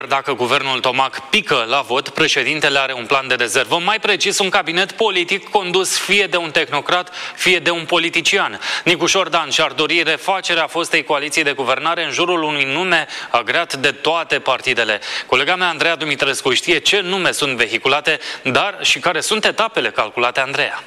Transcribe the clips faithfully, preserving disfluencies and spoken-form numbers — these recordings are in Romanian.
Dacă guvernul Tomac pică la vot, președintele are un plan de rezervă, mai precis un cabinet politic condus fie de un tehnocrat, fie de un politician. Nicu Șordan și-ar dori refacerea fostei coaliții de guvernare în jurul unui nume agreat de toate partidele. Colega mea, Andreea Dumitrescu, știe ce nume sunt vehiculate, dar și care sunt etapele calculate, Andreea.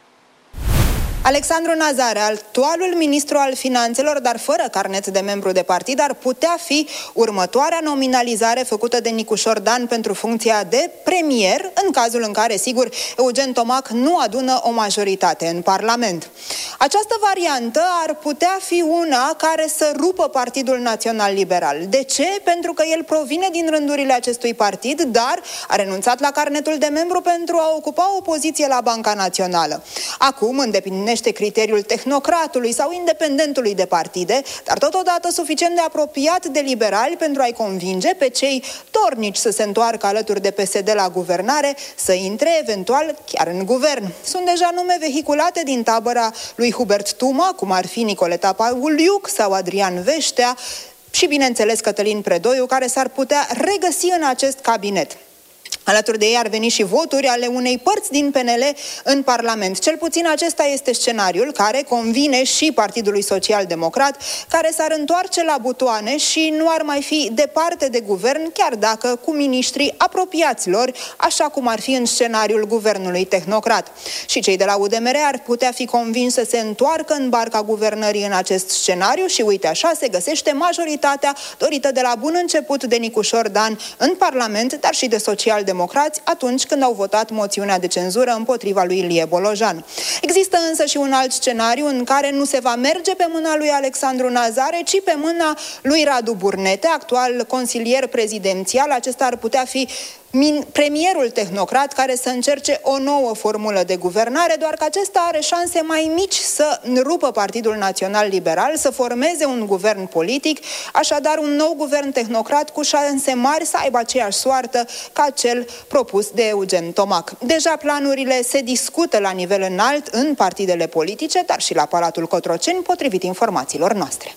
Alexandru Nazare, actualul ministru al finanțelor, dar fără carnet de membru de partid, ar putea fi următoarea nominalizare făcută de Nicu Șordan pentru funcția de premier, în cazul în care, sigur, Eugen Tomac nu adună o majoritate în Parlament. Această variantă ar putea fi una care să rupă Partidul Național Liberal. De ce? Pentru că el provine din rândurile acestui partid, dar a renunțat la carnetul de membru pentru a ocupa o poziție la Banca Națională. Acum, îndeplinește criteriul tehnocratului sau independentului de partide, dar totodată suficient de apropiat de liberali pentru a-i convinge pe cei dornici să se întoarcă alături de P S D la guvernare, să intre eventual chiar în guvern. Sunt deja nume vehiculate din tabăra lui Hubert Tuma, cum ar fi Nicoleta Pauliuc sau Adrian Veștea și, bineînțeles, Cătălin Predoiu, care s-ar putea regăsi în acest cabinet. Alături de ei ar veni și voturi ale unei părți din P N L în Parlament. Cel puțin acesta este scenariul care convine și Partidului Social Democrat, care s-ar întoarce la butoane și nu ar mai fi departe de guvern, chiar dacă cu miniștrii apropiați lor, așa cum ar fi în scenariul guvernului tehnocrat. Și cei de la U D M R ar putea fi convinși să se întoarcă în barca guvernării în acest scenariu și, uite așa, se găsește majoritatea dorită de la bun început de Nicu Șordan în Parlament, dar și de social democrați atunci când au votat moțiunea de cenzură împotriva lui Ilie Bolojan. Există însă și un alt scenariu în care nu se va merge pe mâna lui Alexandru Nazare, ci pe mâna lui Radu Burnete, actual consilier prezidențial. Acesta ar putea fi premierul tehnocrat care să încerce o nouă formulă de guvernare, doar că acesta are șanse mai mici să rupă Partidul Național Liberal, să formeze un guvern politic, așadar un nou guvern tehnocrat cu șanse mari să aibă aceeași soartă ca cel propus de Eugen Tomac. Deja planurile se discută la nivel înalt în partidele politice, dar și la Palatul Cotroceni, potrivit informațiilor noastre.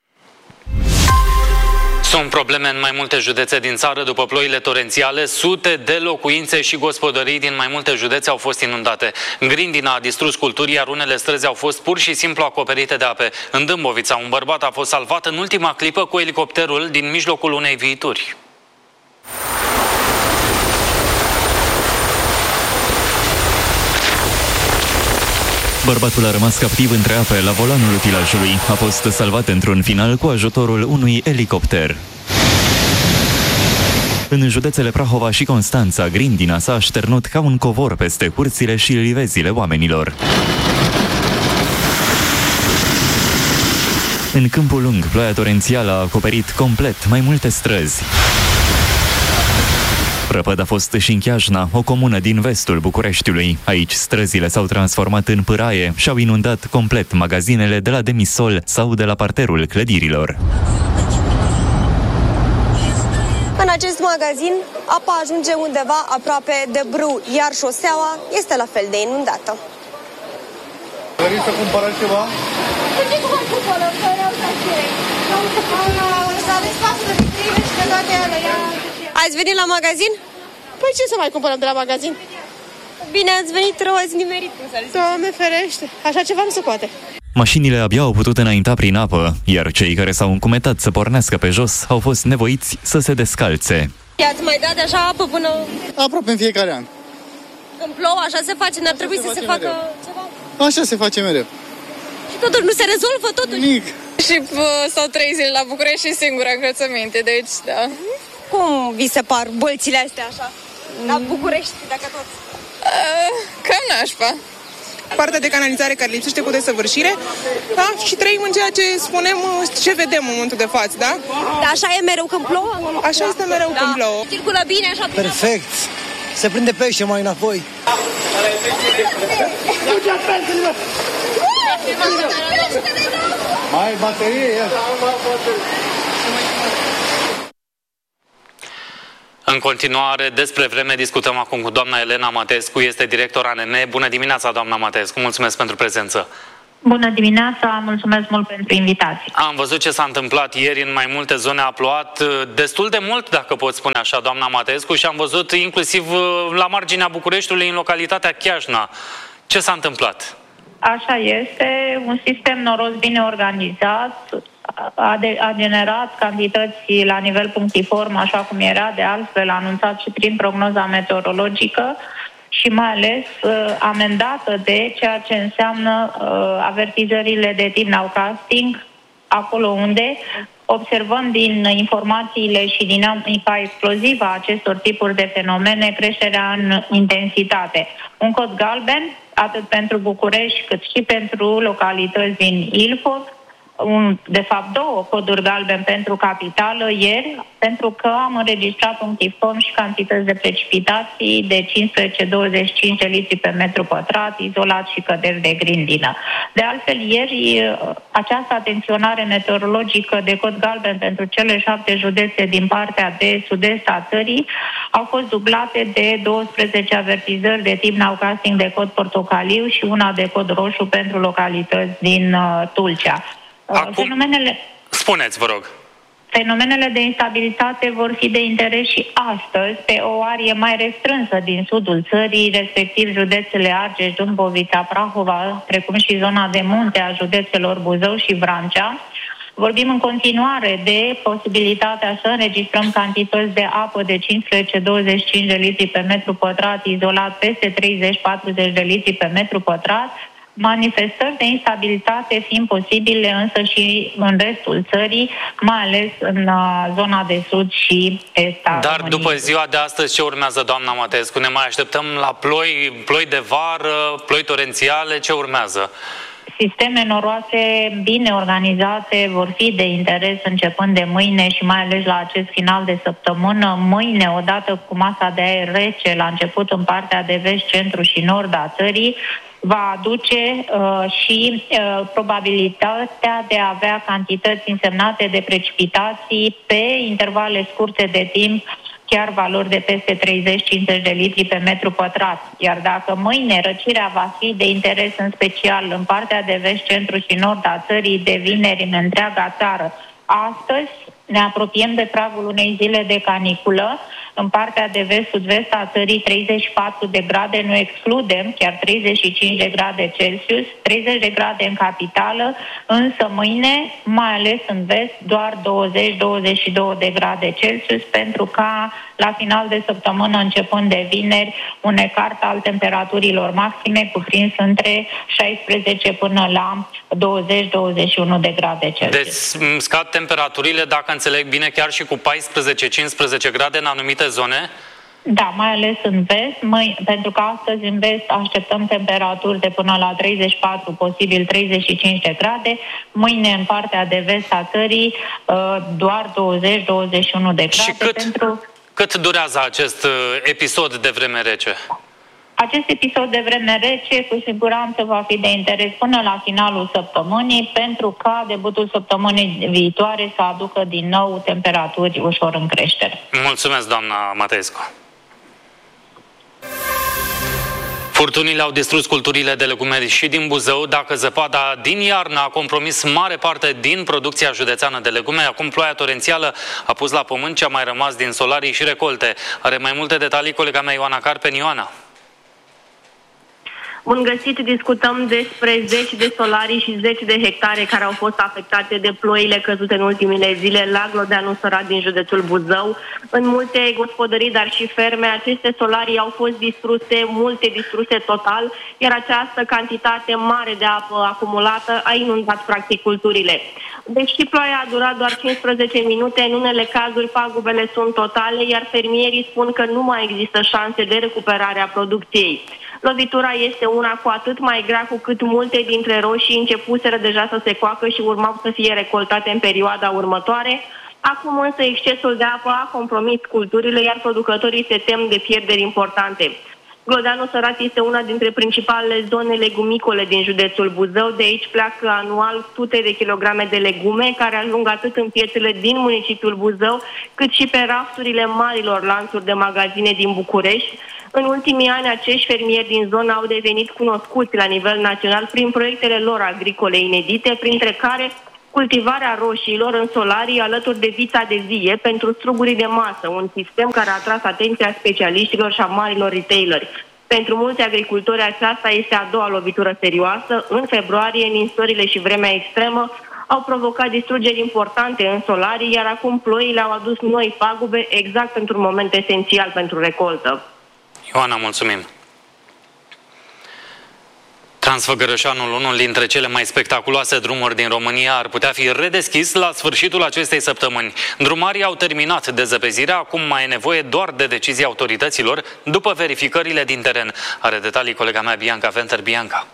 Sunt probleme în mai multe județe din țară după ploile torențiale. Sute de locuințe și gospodării din mai multe județe au fost inundate. Grindina a distrus culturi, iar unele străzi au fost pur și simplu acoperite de ape. În Dâmbovița, un bărbat a fost salvat în ultima clipă cu elicopterul din mijlocul unei viituri. Bărbatul a rămas captiv între ape la volanul utilajului. A fost salvat într-un final cu ajutorul unui elicopter. În județele Prahova și Constanța, grindina s-a așternut ca un covor peste curțile și livezile oamenilor. În Câmpul Lung, ploaia torențială a acoperit complet mai multe străzi. Prăpăd a fost și în Chiajna, o comună din vestul Bucureștiului. Aici străzile s-au transformat în pâraie și au inundat complet magazinele de la demisol sau de la parterul clădirilor. În acest magazin, apa ajunge undeva aproape de brâu, iar șoseaua este la fel de inundată. Doriți să cumpărați ceva? Ce cum am cumpărat? Ați venit la magazin? Păi ce să mai cumpărăm de la magazin? Bine ați venit, rău ați nimerit. Doamne ferește, așa ceva nu se poate. Mașinile abia au putut înainta prin apă, iar cei care s-au încumetat să pornească pe jos au fost nevoiți să se descalțe. I-ați mai dat așa apă până... Aproape în fiecare an. Când plouă, așa se face, n-ar trebui să se facă ceva? Așa se face mereu. Și totuși nu se rezolvă totuși? Nimic. Și stau trei zile la București și singura încălțăminte, deci da. Cum vi se par bălțile astea așa? La București, dacă tot? Uh, cam nașpa. Partea de canalizare care lipsește cu desăvârșire, da? Și trăim în ceea ce spunem, ce vedem în momentul de față, da? Da, așa e mereu când plouă? Așa este mereu da. când plouă. Circulă bine așa? Perfect! Se prinde pește mai înapoi. Mai baterie, ia. În continuare, despre vreme discutăm acum cu doamna Elena Matescu, este director A N M. Bună dimineața, doamna Matescu, mulțumesc pentru prezență. Bună dimineața, mulțumesc mult pentru invitație. Am văzut ce s-a întâmplat ieri în mai multe zone, a plouat destul de mult, dacă pot spune așa, doamna Mateescu, și am văzut inclusiv la marginea Bucureștiului, în localitatea Chiajna. Ce s-a întâmplat? Așa este, un sistem noros bine organizat a, de, a generat cantități la nivel punctiform, așa cum era de altfel anunțat și prin prognoza meteorologică, și mai ales uh, amendată de ceea ce înseamnă uh, avertizările de tip nowcasting, acolo unde observăm din informațiile și dinamica explozivă a acestor tipuri de fenomene creșterea în intensitate. Un cod galben, atât pentru București cât și pentru localități din Ilfov, un, de fapt două coduri galben pentru capitală ieri, pentru că am înregistrat punctiform și cantități de precipitații de cincisprezece douăzeci și cinci de litri pe metru pătrat, izolat și căderi de grindină. De altfel, ieri această atenționare meteorologică de cod galben pentru cele șapte județe din partea de sud-est a țării au fost dublate de douăsprezece avertizări de tip nowcasting de cod portocaliu și una de cod roșu pentru localități din uh, Tulcea. Acum, Fenomenele... spuneți, vă rog. Fenomenele de instabilitate vor fi de interes și astăzi pe o arie mai restrânsă din sudul țării, respectiv județele Argeș, Dâmbovița, Prahova, precum și zona de munte a județelor Buzău și Vrancea. Vorbim în continuare de posibilitatea să înregistrăm cantități de apă de cincisprezece douăzeci și cinci de litri pe metru pătrat, izolat peste treizeci patruzeci de litri pe metru pătrat, manifestări de instabilitate fiind posibile însă și în restul țării, mai ales în zona de sud și est. Dar după ziua de astăzi ce urmează, doamna Mateescu? Ne mai așteptăm la ploi, ploi de vară, ploi torențiale? Ce urmează? Sisteme noroase bine organizate vor fi de interes începând de mâine și mai ales la acest final de săptămână. Mâine, odată cu masa de aer rece la început în partea de vest, centru și nord a țării, va aduce uh, și uh, probabilitatea de a avea cantități însemnate de precipitații pe intervale scurte de timp, chiar valori de peste treizeci cincizeci de litri pe metru pătrat. Iar dacă mâine răcirea va fi de interes în special în partea de vest, centru și nord a țării, de vineri în întreaga țară, astăzi ne apropiem de pragul unei zile de caniculă. În partea de vest-sud-vest a țării treizeci și patru de grade, nu excludem, chiar treizeci și cinci de grade Celsius, treizeci de grade în capitală, însă mâine, mai ales în vest, doar douăzeci douăzeci și doi de grade Celsius, pentru ca la final de săptămână, începând de vineri, un ecart al temperaturilor maxime cuprins între șaisprezece până la douăzeci douăzeci și unu de grade Celsius. Deci scad temperaturile, dacă înțeleg bine, chiar și cu paisprezece cincisprezece grade în anumite zone? Da, mai ales în vest, măi, pentru că astăzi în vest așteptăm temperaturi de până la treizeci și patru, posibil treizeci și cinci de grade. Mâine în partea de vest a țării doar douăzeci douăzeci și unu de grade. Și cât, pentru... cât durează acest episod de vreme rece? Acest episod de vreme rece cu siguranță va fi de interes până la finalul săptămânii, pentru ca debutul săptămânii viitoare să aducă din nou temperaturi ușor în creștere. Mulțumesc, doamna Mateescu. Furtunile au distrus culturile de legume și din Buzău. Dacă zăpada din iarnă a compromis mare parte din producția județeană de legume, acum ploaia torențială a pus la pământ ce a mai rămas din solarii și recolte. Are mai multe detalii colega mea Ioana Carpen. Ioana. Bun găsit, discutăm despre zeci de solarii și zeci de hectare care au fost afectate de ploile căzute în ultimele zile la Glodeanu Sărat din județul Buzău. În multe gospodării, dar și ferme, aceste solarii au fost distruse, multe distruse total, iar această cantitate mare de apă acumulată a inundat practic culturile. Deși ploaia a durat doar cincisprezece minute, în unele cazuri pagubele sunt totale, iar fermierii spun că nu mai există șanse de recuperare a producției. Lovitura este una cu atât mai grea cu cât multe dintre roșii începuseră deja să se coacă și urmau să fie recoltate în perioada următoare. Acum însă excesul de apă a compromis culturile, iar producătorii se tem de pierderi importante. Glodeanul Sărat este una dintre principalele zone legumicole din județul Buzău. De aici pleacă anual sute de kilograme de legume care ajung atât în piețele din municipiul Buzău, cât și pe rafturile marilor lanțuri de magazine din București. În ultimii ani, acești fermieri din zonă au devenit cunoscuți la nivel național prin proiectele lor agricole inedite, printre care cultivarea roșiilor în solarii alături de vița de vie pentru strugurii de masă, un sistem care a atras atenția specialiștilor și a marilor retaileri. Pentru mulți agricultori aceasta este a doua lovitură serioasă. În februarie, ninsorile și vremea extremă au provocat distrugeri importante în solarii, iar acum ploile au adus noi pagube exact într-un moment esențial pentru recoltă. Ioana, mulțumim! Transfăgărășanul, unul dintre cele mai spectaculoase drumuri din România, ar putea fi redeschis la sfârșitul acestei săptămâni. Drumarii au terminat dezăpezirea, acum mai e nevoie doar de decizia autorităților după verificările din teren. Are detalii colega mea Bianca Venter. Bianca.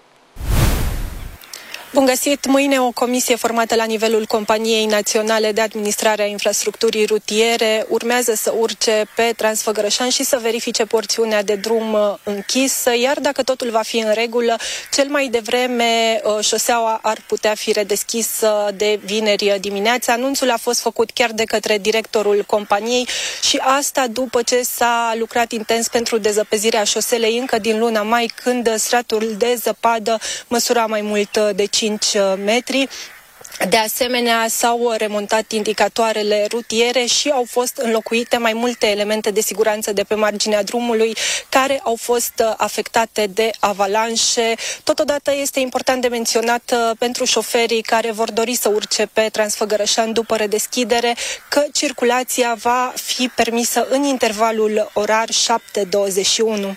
Bun găsit! Mâine o comisie formată la nivelul Companiei Naționale de Administrare a Infrastructurii Rutiere urmează să urce pe Transfăgărășan și să verifice porțiunea de drum închisă, iar dacă totul va fi în regulă, cel mai devreme șoseaua ar putea fi redeschisă de vineri dimineața. Anunțul a fost făcut chiar de către directorul companiei și asta după ce s-a lucrat intens pentru dezăpezirea șoselei încă din luna mai, când stratul de zăpadă măsura mai mult de cinci metri. De asemenea, s-au remontat indicatoarele rutiere și au fost înlocuite mai multe elemente de siguranță de pe marginea drumului care au fost afectate de avalanșe. Totodată este important de menționat pentru șoferii care vor dori să urce pe Transfăgărășan după redeschidere că circulația va fi permisă în intervalul orar șapte douăzeci și unu.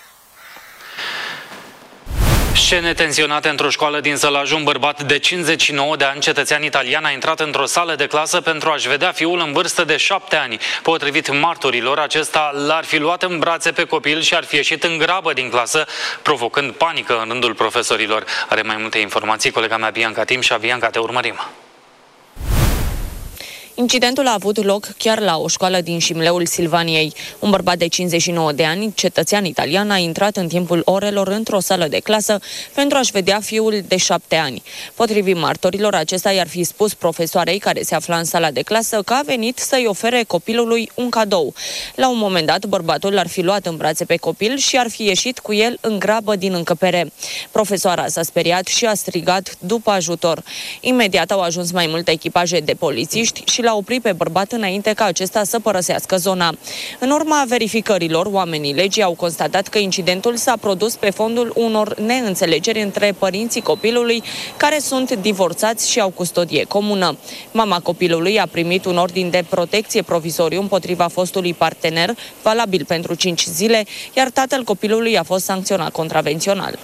Scene tensionate într-o școală din Sălaj. Un bărbat de cincizeci și nouă de ani, cetățean italian, a intrat într-o sală de clasă pentru a-și vedea fiul în vârstă de șapte ani. Potrivit martorilor, acesta l-ar fi luat în brațe pe copil și ar fi ieșit în grabă din clasă, provocând panică în rândul profesorilor. Are mai multe informații colega mea Bianca Timșa. Bianca, te urmărim. Incidentul a avut loc chiar la o școală din Șimleul Silvaniei. Un bărbat de cincizeci și nouă de ani, cetățean italian, a intrat în timpul orelor într-o sală de clasă pentru a-și vedea fiul de șapte ani. Potrivit martorilor, acesta i-ar fi spus profesoarei care se afla în sala de clasă că a venit să-i ofere copilului un cadou. La un moment dat, bărbatul l-ar fi luat în brațe pe copil și ar fi ieșit cu el în grabă din încăpere. Profesoara s-a speriat și a strigat după ajutor. Imediat au ajuns mai multe echipaje de polițiști și l-a oprit pe bărbat înainte ca acesta să părăsească zona. În urma verificărilor, oamenii legii au constatat că incidentul s-a produs pe fondul unor neînțelegeri între părinții copilului, care sunt divorțați și au custodie comună. Mama copilului a primit un ordin de protecție provizoriu împotriva fostului partener, valabil pentru cinci zile, iar tatăl copilului a fost sancționat contravențional.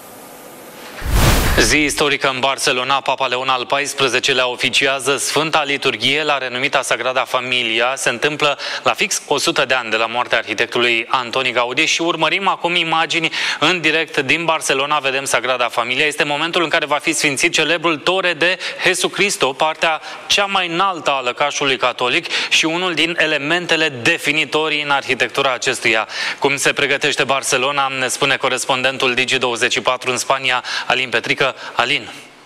Zi istorică în Barcelona. Papa Leon al paisprezecelea oficiază Sfânta Liturghie la renumita Sagrada Familia. Se întâmplă la fix o sută de ani de la moartea arhitectului Antoni Gaudi și urmărim acum imagini în direct din Barcelona. Vedem Sagrada Familia. Este momentul în care va fi sfințit celebrul Torre de Jesucristo, partea cea mai înaltă a lăcașului catolic și unul din elementele definitorii în arhitectura acestuia. Cum se pregătește Barcelona, ne spune corespondentul Digi douăzeci și patru în Spania, Alin Petrică. Alin.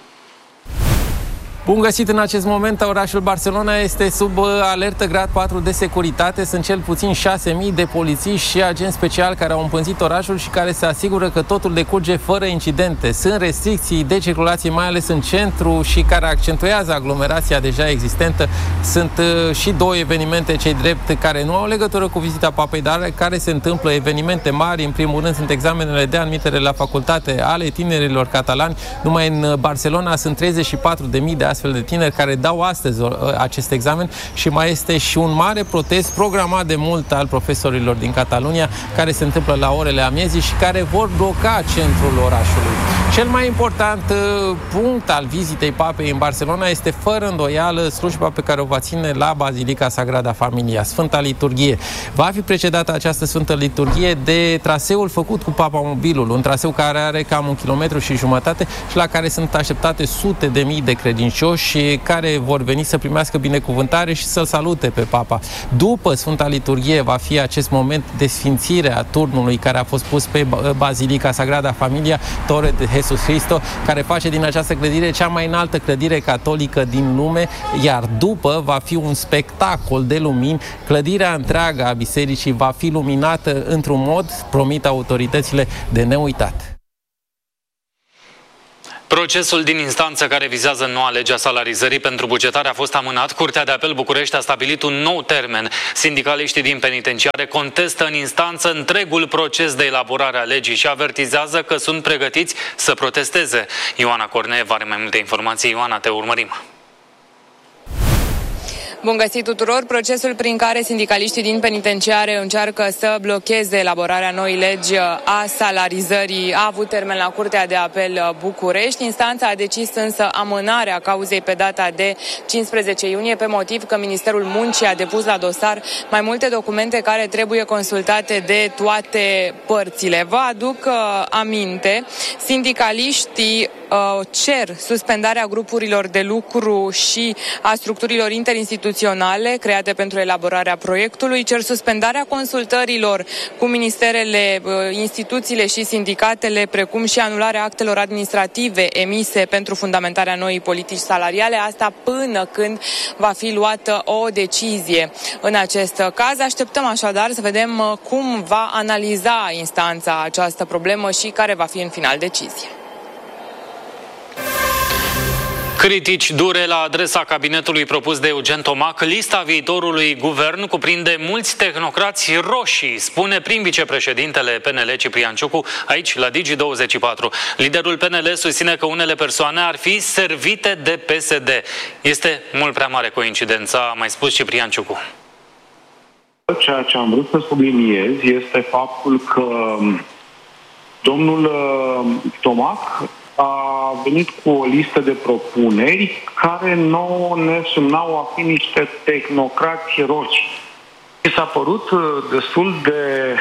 Bun găsit! În acest moment, orașul Barcelona este sub alertă grad patru de securitate. Sunt cel puțin șase mii de polițiști și agenți speciali care au împânzit orașul și care se asigură că totul decurge fără incidente. Sunt restricții de circulație, mai ales în centru, și care accentuează aglomerația deja existentă. Sunt uh, și două evenimente, cei drept, care nu au legătură cu vizita papei, dar care se întâmplă, evenimente mari. În primul rând sunt examenele de admitere la facultate ale tinerilor catalani. Numai în Barcelona sunt treizeci și patru de mii de astfel de tineri care dau astăzi acest examen și mai este și un mare protest programat de mult al profesorilor din Catalunia, care se întâmplă la orele amiezii și care vor bloca centrul orașului. Cel mai important punct al vizitei papei în Barcelona este fără îndoială slujba pe care o va ține la Bazilica Sagrada Familia, Sfânta Liturghie. Va fi precedată această Sfântă Liturghie de traseul făcut cu Papa Mobilul, un traseu care are cam un kilometru și jumătate și la care sunt așteptate sute de mii de credincioși. credincioși care vor veni să primească binecuvântare și să-l salute pe Papa. După Sfânta Liturghie va fi acest moment de sfințire a turnului care a fost pus pe Bazilica Sagrada Familia Torre de Jesus Cristo, care face din această clădire cea mai înaltă clădire catolică din lume, iar după va fi un spectacol de lumini. Clădirea întreagă a bisericii va fi luminată într-un mod, promit autoritățile, de neuitat. Procesul din instanță care vizează noua lege a salarizării pentru bugetare a fost amânat. Curtea de Apel București a stabilit un nou termen. Sindicaliștii din penitenciare contestă în instanță întregul proces de elaborare a legii și avertizează că sunt pregătiți să protesteze. Ioana Corneev are mai multe informații. Ioana, te urmărim. Bun găsit tuturor! Procesul prin care sindicaliștii din penitenciare încearcă să blocheze elaborarea noii legi a salarizării a avut termen la Curtea de Apel București. Instanța a decis însă amânarea cauzei pe data de cincisprezece iunie pe motiv că Ministerul Muncii a depus la dosar mai multe documente care trebuie consultate de toate părțile. Vă aduc uh, aminte, sindicaliștii uh, cer suspendarea grupurilor de lucru și a structurilor interinstituționale create pentru elaborarea proiectului, cer suspendarea consultărilor cu ministerele, instituțiile și sindicatele, precum și anularea actelor administrative emise pentru fundamentarea noii politici salariale, asta până când va fi luată o decizie în acest caz. Așteptăm așadar să vedem cum va analiza instanța această problemă și care va fi în final decizia. Critici dure la adresa cabinetului propus de Eugen Tomac. Lista viitorului guvern cuprinde mulți tehnocrați roșii, spune prim vicepreședintele P N L Ciprian Ciucu aici la Digi douăzeci și patru. Liderul P N L susține că unele persoane ar fi servite de P S D. Este mult prea mare coincidența, a mai spus Ciprian Ciucu. Ceea ce am vrut să subliniez este faptul că domnul Tomac a venit cu o listă de propuneri care nouă ne sunau a fi niște tehnocrați roși. Mi s-a părut destul de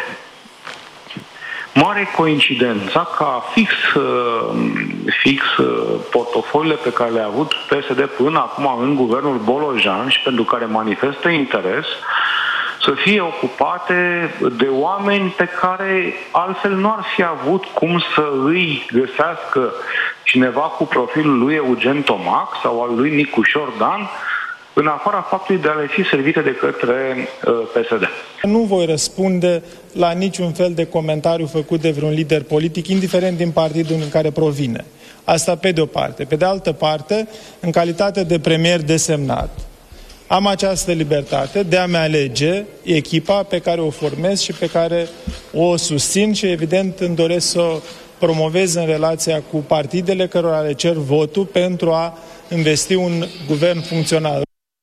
mare coincidența ca fix, fix portofoliile pe care le-a avut P S D până acum în guvernul Bolojan și pentru care manifestă interes, să fie ocupate de oameni pe care altfel nu ar fi avut cum să îi găsească cineva cu profilul lui Eugen Tomac sau al lui Nicușor Dan, în afara faptului de a le fi servite de către uh, P S D. Nu voi răspunde la niciun fel de comentariu făcut de vreun lider politic, indiferent din partidul în care provine. Asta pe de o parte. Pe de altă parte, în calitate de premier desemnat, am această libertate de a-mi alege echipa pe care o formez și pe care o susțin și, evident, îmi doresc să o promovez în relația cu partidele cărora le cer votul pentru a investi un guvern funcțional.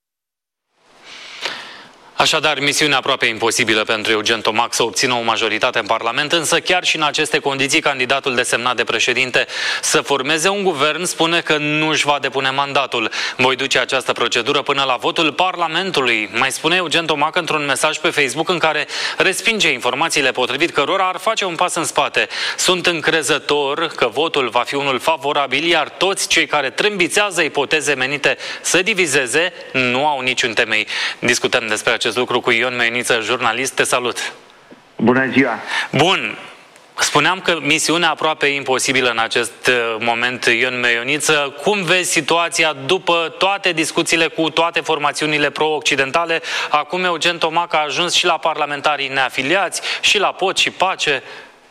Așadar, misiune aproape imposibilă pentru Eugen Tomac să obțină o majoritate în Parlament, însă chiar și în aceste condiții, candidatul desemnat de președinte să formeze un guvern spune că nu își va depune mandatul. Voi duce această procedură până la votul Parlamentului, mai spune Eugen Tomac într-un mesaj pe Facebook în care respinge informațiile potrivit cărora ar face un pas în spate. Sunt încrezător că votul va fi unul favorabil, iar toți cei care trâmbițează ipoteze menite să divizeze nu au niciun temei. Discutăm despre acest lucru cu Ion Meioniță, jurnalist. Te salut! Bună ziua! Bun! Spuneam că misiunea aproape imposibilă în acest moment, Ion Meioniță. Cum vezi situația după toate discuțiile cu toate formațiunile pro-occidentale? Acum Eugen Tomac a ajuns și la parlamentarii neafiliați, și la Pot și Pace.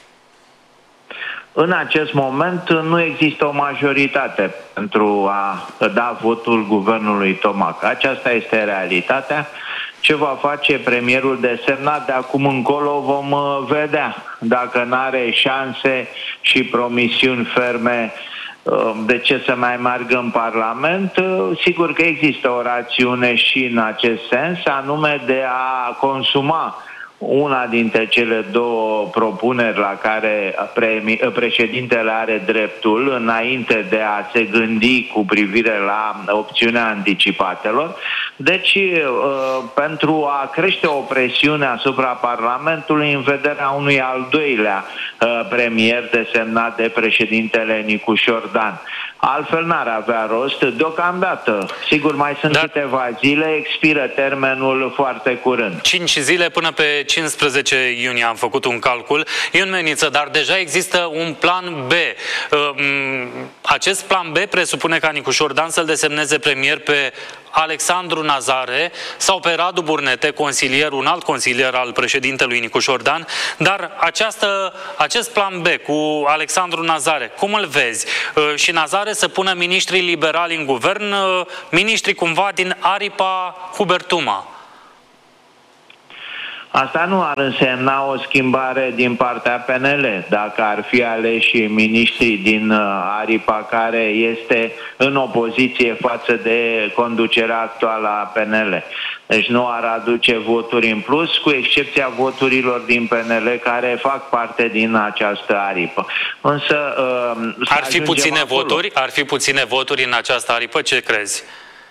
În acest moment nu există o majoritate pentru a da votul guvernului Tomac. Aceasta este realitatea. Ce va face premierul desemnat de acum încolo vom vedea. Dacă nu are șanse și promisiuni ferme, de ce să mai meargă în Parlament, sigur că există o rațiune și în acest sens, anume de a consuma una dintre cele două propuneri la care președintele are dreptul înainte de a se gândi cu privire la opțiunea anticipatelor. Deci, pentru a crește o presiune asupra Parlamentului în vederea unui al doilea premier desemnat de președintele Nicușor Dan. Altfel n-ar avea rost deocamdată. Sigur, mai sunt Dar... câteva zile, expiră termenul foarte curând. cinci zile până pe cincisprezece iunie am făcut un calcul. Ion Meniță, dar deja există un plan B. Acest plan B presupune ca Nicușor Dan să-l desemneze premier pe Alexandru Nazare sau pe Radu Burnete, consilier, un alt consilier al președintelui Nicușor Dan, dar această, acest plan B cu Alexandru Nazare, cum îl vezi? Și Nazare să pună miniștrii liberali în guvern, miniștrii cumva din aripa Hubertuma. Asta nu ar însemna o schimbare din partea P N L, dacă ar fi aleși miniștrii din aripa care este în opoziție față de conducerea actuală a P N L. Deci nu ar aduce voturi în plus, cu excepția voturilor din P N L care fac parte din această aripă. Însă ar fi puține voturi? Ar fi puține voturi în această aripă? Ce crezi?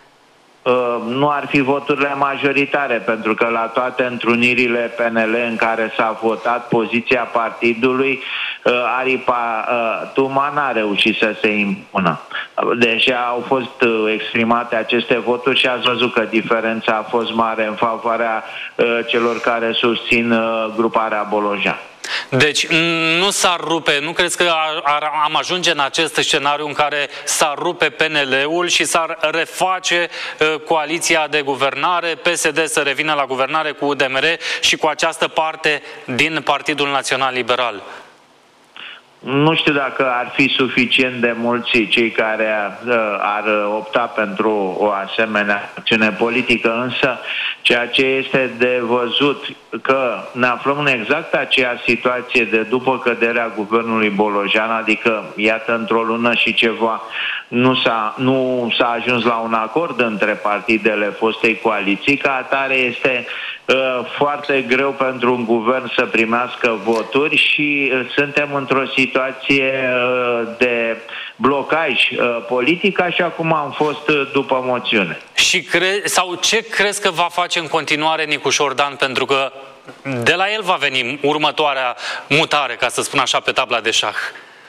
Nu ar fi voturile majoritare, pentru că la toate întrunirile P N L în care s-a votat poziția partidului, aripa Tuma n-a reușit să se impună. Deja au fost exprimate aceste voturi și ați văzut că diferența a fost mare în favoarea celor care susțin gruparea Bolojan. Deci nu s-ar rupe, nu crezi că ar, ar, am ajunge în acest scenariu în care s-ar rupe P N L-ul și s-ar reface uh, coaliția de guvernare, P S D să revină la guvernare cu U D M R și cu această parte din Partidul Național Liberal? Nu știu dacă ar fi suficient de mulți cei care ar opta pentru o asemenea acțiune politică, însă ceea ce este de văzut că ne aflăm în exact aceeași situație de după căderea guvernului Bolojan, adică iată într-o lună și ceva nu s-a, nu s-a ajuns la un acord între partidele fostei coaliții, ca atare este uh, foarte greu pentru un guvern să primească voturi și uh, suntem într-o situație uh, de blocaj uh, politic, așa cum am fost uh, după moțiune. Și cre- sau ce crezi că va face în continuare Nicușor Dan, pentru că de la el va veni următoarea mutare, ca să spun așa, pe tabla de șah?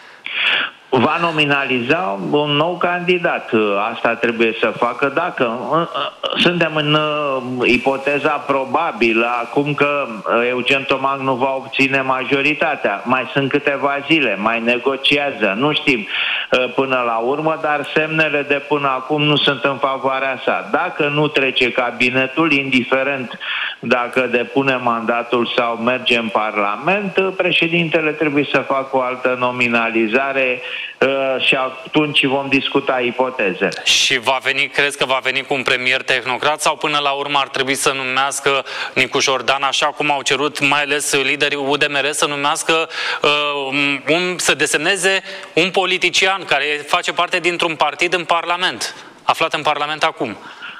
Va nominaliza un nou candidat. Asta trebuie să facă dacă suntem în ipoteza probabilă acum că Eugen Tomac nu va obține majoritatea. Mai sunt câteva zile, mai negociază, nu știm până la urmă, dar semnele de până acum nu sunt în favoarea sa. Dacă nu trece cabinetul, indiferent dacă depune mandatul sau merge în Parlament, președintele trebuie să facă o altă nominalizare și atunci vom discuta ipotezele. Și va veni, crezi că va veni cu un premier tehnocrat sau până la urmă ar trebui să numească Nicușor Dan, așa cum au cerut mai ales liderii U D M R, să numească uh, un, să desemneze un politician care face parte dintr-un partid în Parlament, aflat în Parlament acum?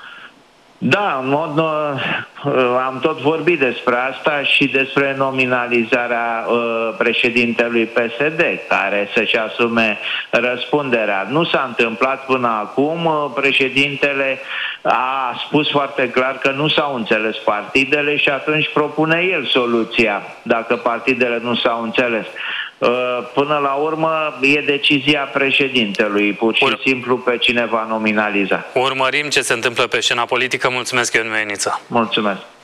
Da, în mod, am tot vorbit despre asta și despre nominalizarea uh, președintelui P S D, care să-și asume răspunderea. Nu s-a întâmplat până acum, președintele a spus foarte clar că nu s-au înțeles partidele și atunci propune el soluția, dacă partidele nu s-au înțeles. Până la urmă e decizia președintelui, pur și Ur simplu pe cine va nominaliza. Urmărim ce se întâmplă pe scena politică. Mulțumesc, Ion Meniță. Mulțumesc.